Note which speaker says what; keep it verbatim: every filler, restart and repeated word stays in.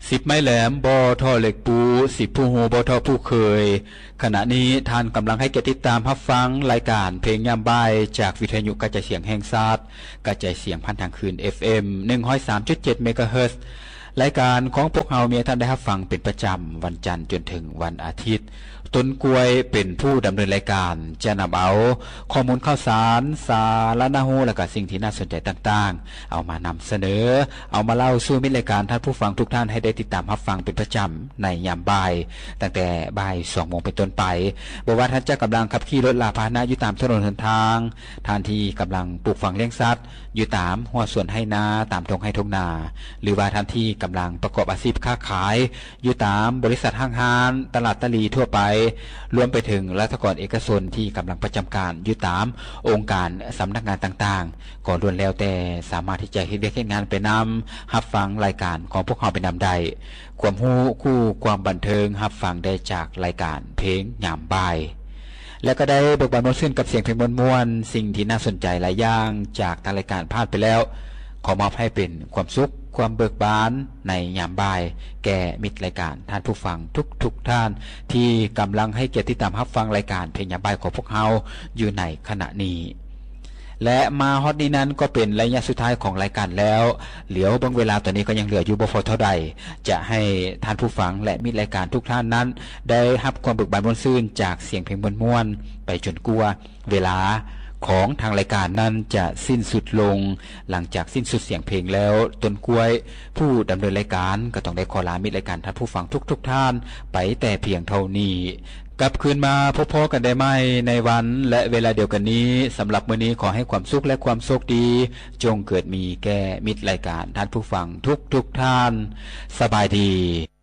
Speaker 1: สิบไม้แหลมบ่อท่อเหล็กปูสิบผู้หูบ่อท่อผู้เคยขณะนี้ท่านกำลังให้เกียรติติดตามรับฟังรายการเพลงยามบ่ายจากวิทยุกระจายเสียงแห่งชาติกระจายเสียงพันทางคืน เอฟ เอ็ม หนึ่งร้อยสามจุดเจ็ด เมกะเฮิรตซ์รายการของพวกเรามีท่านได้รับฟังเป็นประจำวันจันทร์จนถึงวันอาทิตย์ต้นกล้วยเป็นผู้ดำเนินรายการจะนำเอาข้อมูลข่าวสารสาระน่ารู้และก็สิ่งที่น่าสนใจต่างๆเอามานำเสนอเอามาเล่าสู่มิตรรายการท่านผู้ฟังทุกท่านให้ได้ติดตามรับฟังเป็นประจำในยามบ่ายตั้งแต่บ่าย สองโมง เป็นต้นไปบ่ว่าท่านจะกำลังขับขี่รถลาพาหนะอยู่ตามถนนหนทางท่านที่กำลังปลูกฝังเลี้ยงสัตว์อยู่ตามหัวสวนให้นาตามทงให้ทงนาหรือว่าท่านที่กำลังประกอบอาชีพค้าขายอยู่ตามบริษัทห้างร้านตลาดตลีทั่วไปรวมไปถึงรัฐกรเอกชนที่กำลังประจำการอยู่ตามองค์การสำนักงานต่างๆก็ล้วนแล้วแต่สามารถที่จะเฮ็ดเวียกเฮ็ดงานไปนำรับฟังรายการของพวกเราไปนำได้ความรู้คู่ความบันเทิงรับฟังได้จากรายการเพลงยามบ่ายและก็ได้เบิกบานมวลซื่นกับเสียงเพลงม่วนๆสิ่งที่น่าสนใจหลายอย่างจากทางรายการผ่านไปแล้วขอมอบให้เป็นความสุขความเบิกบานในยามบ่ายแก่มิตรรายการท่านผู้ฟังทุกๆ ท่านที่กำลังให้เกียรติติดตามรับฟังรายการเพลงยามบ่ายของพวกเราอยู่ในขณะนี้และมาฮอตนี้นั้นก็เป็นระยะสุดท้ายของรายการแล้วเหลียวบางเวลาตอนนี้ก็ยังเหลืออยู่บ่พอเท่าใดจะให้ท่านผู้ฟังและมิตรรายการทุกท่านนั้นได้รับความเบิกบานม่วนซื่นจากเสียงเพลงม่วนๆไปจนกว่าเวลาของทางรายการนั้นจะสิ้นสุดลงหลังจากสิ้นสุดเสียงเพลงแล้วต้นกล้วยผู้ดำเนินรายการก็ต้องได้ขอลามิตรรายการท่านผู้ฟังทุกๆ ท่านไปแต่เพียงเท่านี้กลับคืนมาพบพอกันได้ไหมในวันและเวลาเดียวกันนี้สำหรับมื้อนี้ขอให้ความสุขและความโชคดีจงเกิดมีแก่มิตรรายการท่านผู้ฟังทุกๆ ท่านสบายดี